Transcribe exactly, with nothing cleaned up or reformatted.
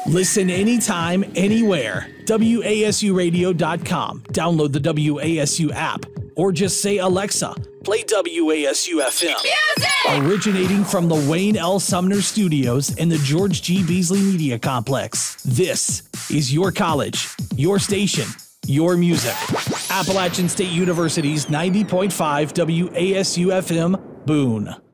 Listen anytime, anywhere. W A S U radio dot com. Download the W A S U app. Or just say, Alexa, play W A S U F M. Music! Originating from the Wayne L. Sumner Studios and the George G. Beasley Media Complex. This is your college, your station, your music. Appalachian State University's ninety point five W A S U F M, Boone.